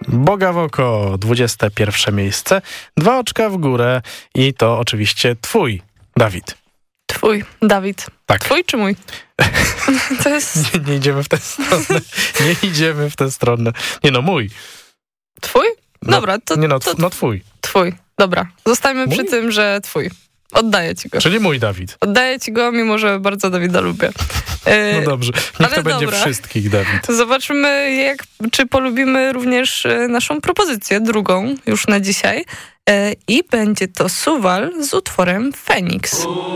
Boga w oko, 21 miejsce, 2 oczka w górę i to oczywiście twój, Dawid. Twój, Dawid. Tak. Twój czy mój? To jest... Nie idziemy w tę stronę. Nie idziemy w tę stronę. Nie no, mój. Twój? Dobra, to... Nie no, to twój. Twój, dobra. Zostańmy Mój? przy tym, że twój. Oddaję ci go. Czyli mój Dawid. Oddaję ci go, mimo że bardzo Dawida lubię. No dobrze, niech to będzie dobra. wszystkich, Dawid. Zobaczymy, czy polubimy również naszą propozycję, drugą już na dzisiaj. I będzie to Suwal z utworem Feniks.